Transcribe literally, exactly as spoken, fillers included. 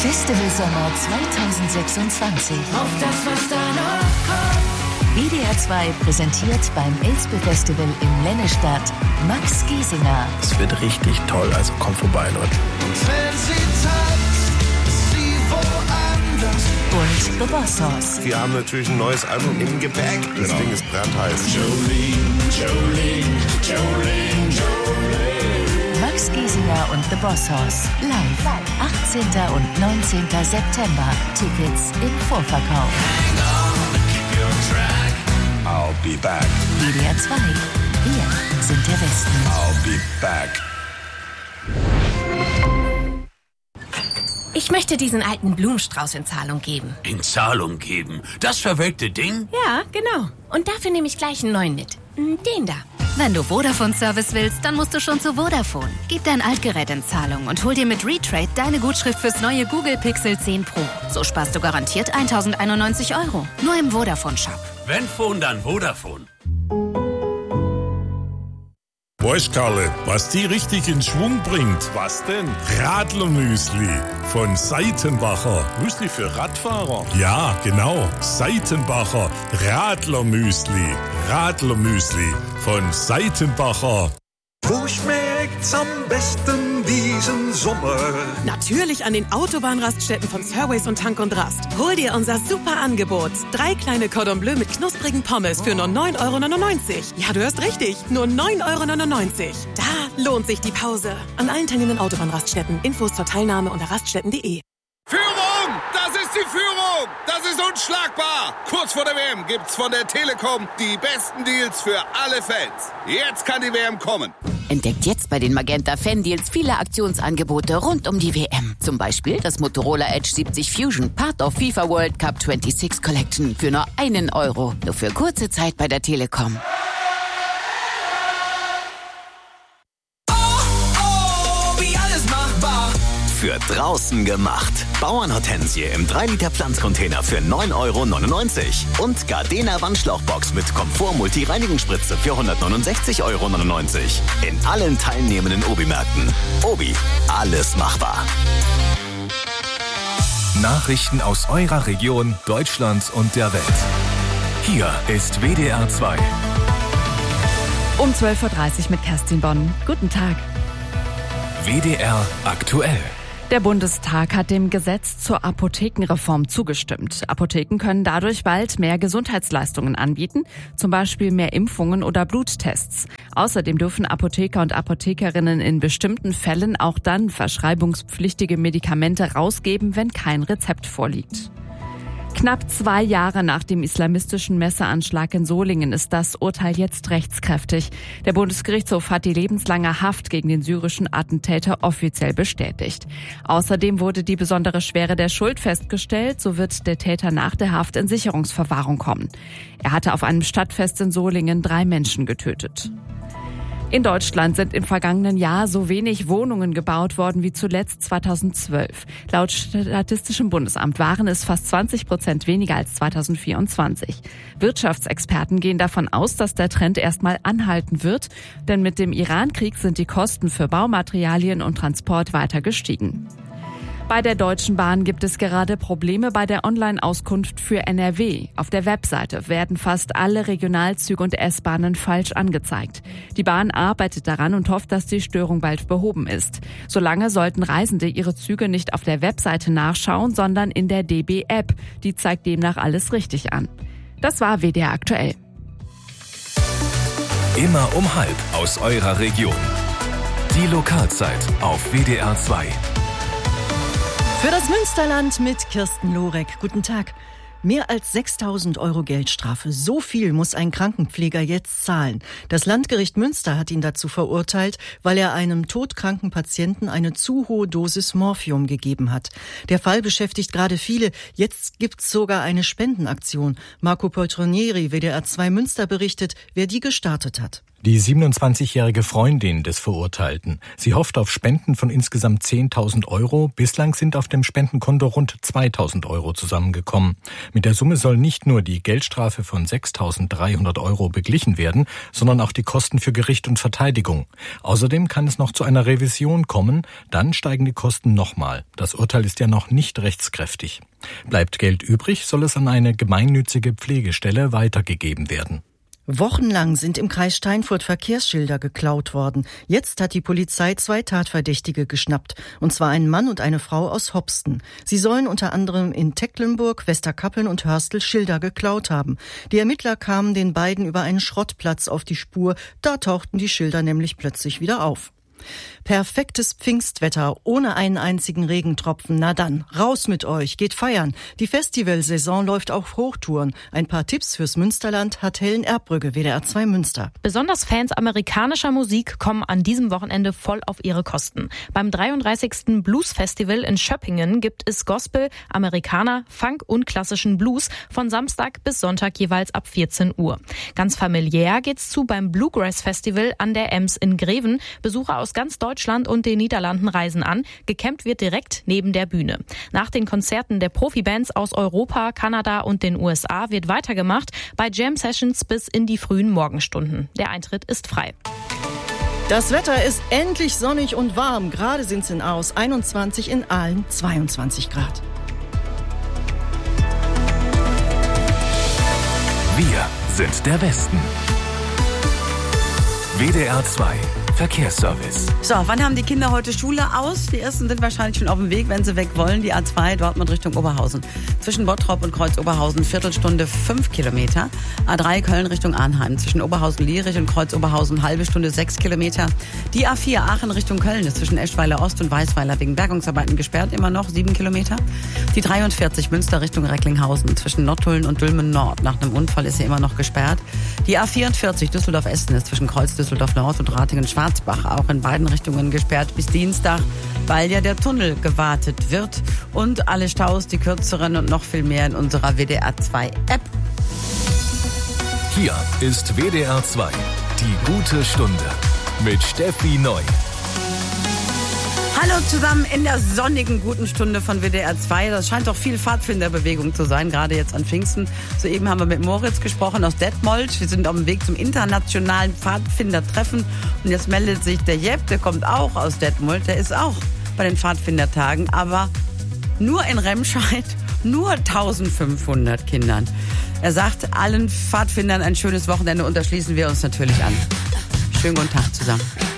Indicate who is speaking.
Speaker 1: Festival Sommer zwanzig sechsundzwanzig.
Speaker 2: Auf das, was da noch kommt.
Speaker 1: W D R zwei präsentiert beim Elspe Festival in Lennestadt Max Giesinger.
Speaker 3: Es wird richtig toll, also kommt vorbei, Leute.
Speaker 4: Und wenn sie tanzt, ist sie woanders.
Speaker 1: Und The Boss Hoss.
Speaker 5: Wir haben natürlich ein neues Album im Gepäck. Das genau. Ding ist brandheiß.
Speaker 4: Jolene, Jolene, Jolene, Jolene.
Speaker 1: Max Giesinger und The Boss Hoss. Live. achtzehnten und neunzehnten September. Tickets im Vorverkauf.
Speaker 4: Hang on, keep your track.
Speaker 5: I'll be back.
Speaker 1: W D R zwei. Wir sind der Westen.
Speaker 5: I'll be back.
Speaker 6: Ich möchte diesen alten Blumenstrauß in Zahlung geben.
Speaker 7: In Zahlung geben? Das verwelkte Ding?
Speaker 6: Ja, genau. Und dafür nehme ich gleich einen neuen mit. Den da.
Speaker 8: Wenn du Vodafone-Service willst, dann musst du schon zu Vodafone. Gib dein Altgerät in Zahlung und hol dir mit Retrade deine Gutschrift fürs neue Google Pixel zehn Pro. So sparst du garantiert tausendeinundneunzig Euro. Nur im Vodafone-Shop.
Speaker 7: Wenn Phone, dann Vodafone.
Speaker 9: Weißt Karle, was die richtig in Schwung bringt?
Speaker 5: Was denn?
Speaker 9: Radlermüsli von Seitenbacher.
Speaker 5: Müsli für Radfahrer?
Speaker 9: Ja, genau. Seitenbacher Radlermüsli. Radlermüsli von Seitenbacher.
Speaker 4: Wo schmeckt's am besten diesen Sommer?
Speaker 10: Natürlich an den Autobahnraststätten von Surways und Tank und Rast. Hol dir unser super Angebot. Drei kleine Cordon Bleu mit knusprigen Pommes für nur neun Euro neunundneunzig. Ja, du hörst richtig. Nur neun Euro neunundneunzig. Da lohnt sich die Pause. An allen teilnehmenden Autobahnraststätten. Infos zur Teilnahme unter raststätten punkt de.
Speaker 11: Führung! Das ist die Führung! Das ist unschlagbar! Kurz vor der W M gibt's von der Telekom die besten Deals für alle Fans. Jetzt kann die W M kommen.
Speaker 12: Entdeckt jetzt bei den Magenta Fan-Deals viele Aktionsangebote rund um die W M. Zum Beispiel das Motorola Edge siebzig Fusion, Part of FIFA World Cup sechsundzwanzig Collection für nur einen Euro. Nur für kurze Zeit bei der Telekom.
Speaker 13: Für draußen gemacht. Bauernhortensie im drei Liter Pflanzcontainer für neun Euro neunundneunzig. Und Gardena Wandschlauchbox mit Komfort-Multi-Reinigungsspritze für hundertneunundsechzig Euro neunundneunzig. In allen teilnehmenden Obi-Märkten. Obi, alles machbar.
Speaker 14: Nachrichten aus eurer Region, Deutschland und der Welt. Hier ist W D R zwei.
Speaker 15: Um zwölf Uhr dreißig mit Kerstin Bonn. Guten Tag.
Speaker 14: W D R aktuell.
Speaker 15: Der Bundestag hat dem Gesetz zur Apothekenreform zugestimmt. Apotheken können dadurch bald mehr Gesundheitsleistungen anbieten, zum Beispiel mehr Impfungen oder Bluttests. Außerdem dürfen Apotheker und Apothekerinnen in bestimmten Fällen auch dann verschreibungspflichtige Medikamente rausgeben, wenn kein Rezept vorliegt. Knapp zwei Jahre nach dem islamistischen Messeranschlag in Solingen ist das Urteil jetzt rechtskräftig. Der Bundesgerichtshof hat die lebenslange Haft gegen den syrischen Attentäter offiziell bestätigt. Außerdem wurde die besondere Schwere der Schuld festgestellt. So wird der Täter nach der Haft in Sicherungsverwahrung kommen. Er hatte auf einem Stadtfest in Solingen drei Menschen getötet. In Deutschland sind im vergangenen Jahr so wenig Wohnungen gebaut worden wie zuletzt zweitausendzwölf. Laut Statistischem Bundesamt waren es fast zwanzig Prozent weniger als zweitausendvierundzwanzig. Wirtschaftsexperten gehen davon aus, dass der Trend erstmal anhalten wird, denn mit dem Iran-Krieg sind die Kosten für Baumaterialien und Transport weiter gestiegen. Bei der Deutschen Bahn gibt es gerade Probleme bei der Online-Auskunft für N R W. Auf der Webseite werden fast alle Regionalzüge und S-Bahnen falsch angezeigt. Die Bahn arbeitet daran und hofft, dass die Störung bald behoben ist. Solange sollten Reisende ihre Züge nicht auf der Webseite nachschauen, sondern in der D B-App. Die zeigt demnach alles richtig an. Das war W D R aktuell.
Speaker 14: Immer um halb aus eurer Region. Die Lokalzeit auf W D R zwei.
Speaker 16: Für das Münsterland mit Kirsten Lorek. Guten Tag. Mehr als sechstausend Euro Geldstrafe. So viel muss ein Krankenpfleger jetzt zahlen. Das Landgericht Münster hat ihn dazu verurteilt, weil er einem todkranken Patienten eine zu hohe Dosis Morphium gegeben hat. Der Fall beschäftigt gerade viele. Jetzt gibt's sogar eine Spendenaktion. Marco Poltronieri, W D R zwei Münster, berichtet, wer die gestartet hat.
Speaker 17: Die siebenundzwanzigjährige Freundin des Verurteilten. Sie hofft auf Spenden von insgesamt zehntausend Euro. Bislang sind auf dem Spendenkonto rund zweitausend Euro zusammengekommen. Mit der Summe soll nicht nur die Geldstrafe von sechstausenddreihundert Euro beglichen werden, sondern auch die Kosten für Gericht und Verteidigung. Außerdem kann es noch zu einer Revision kommen. Dann steigen die Kosten nochmal. Das Urteil ist ja noch nicht rechtskräftig. Bleibt Geld übrig, soll es an eine gemeinnützige Pflegestelle weitergegeben werden.
Speaker 16: Wochenlang sind im Kreis Steinfurt Verkehrsschilder geklaut worden. Jetzt hat die Polizei zwei Tatverdächtige geschnappt, und zwar einen Mann und eine Frau aus Hopsten. Sie sollen unter anderem in Tecklenburg, Westerkappeln und Hörstel Schilder geklaut haben. Die Ermittler kamen den beiden über einen Schrottplatz auf die Spur, da tauchten die Schilder nämlich plötzlich wieder auf. Perfektes Pfingstwetter, ohne einen einzigen Regentropfen. Na dann, raus mit euch, geht feiern. Die Festivalsaison läuft auf Hochtouren. Ein paar Tipps fürs Münsterland hat Helen Erbbrügge, W D R zwei Münster.
Speaker 18: Besonders Fans amerikanischer Musik kommen an diesem Wochenende voll auf ihre Kosten. Beim dreiunddreißigsten Blues Festival in Schöppingen gibt es Gospel, Amerikaner, Funk und klassischen Blues von Samstag bis Sonntag jeweils ab vierzehn Uhr. Ganz familiär geht's zu beim Bluegrass Festival an der Ems in Greven. Besucher aus ganz Deutschland und den Niederlanden reisen an. Gecampt wird direkt neben der Bühne. Nach den Konzerten der Profibands aus Europa, Kanada und den U S A wird weitergemacht bei Jam Sessions bis in die frühen Morgenstunden. Der Eintritt ist frei.
Speaker 16: Das Wetter ist endlich sonnig und warm. Gerade sind es in Aarhus einundzwanzig, in Aalen zweiundzwanzig Grad.
Speaker 14: Wir sind der Westen. W D R zwei Verkehrsservice.
Speaker 19: So, wann haben die Kinder heute Schule aus? Die ersten sind wahrscheinlich schon auf dem Weg, wenn sie weg wollen. Die A zwei Dortmund Richtung Oberhausen. Zwischen Bottrop und Kreuz Oberhausen Viertelstunde fünf Kilometer. A drei Köln Richtung Arnheim. Zwischen Oberhausen-Lierich und Kreuz Oberhausen halbe Stunde sechs Kilometer. Die A vier Aachen Richtung Köln ist zwischen Eschweiler Ost und Weißweiler wegen Bergungsarbeiten gesperrt. Immer noch sieben Kilometer. Die dreiundvierzig Münster Richtung Recklinghausen. Zwischen Nottuln und Dülmen Nord. Nach einem Unfall ist sie immer noch gesperrt. Die A vierundvierzig Düsseldorf-Essen ist zwischen Kreuz Düsseldorf Nord und Ratingen-Schwarzbach auch in beiden Richtungen gesperrt bis Dienstag, weil ja der Tunnel gewartet wird. Und alle Staus, die kürzeren und noch viel mehr in unserer W D R zwei App.
Speaker 14: Hier ist W D R zwei, die gute Stunde mit Steffi Neu.
Speaker 19: Hallo zusammen in der sonnigen guten Stunde von W D R zwei. Das scheint doch viel Pfadfinderbewegung zu sein, gerade jetzt an Pfingsten. Soeben haben wir mit Moritz gesprochen aus Detmold. Wir sind auf dem Weg zum internationalen Pfadfindertreffen. Und jetzt meldet sich der Jepp, der kommt auch aus Detmold. Der ist auch bei den Pfadfindertagen, aber nur in Remscheid, nur eintausendfünfhundert Kindern. Er sagt allen Pfadfindern ein schönes Wochenende und da schließen wir uns natürlich an. Schönen guten Tag zusammen.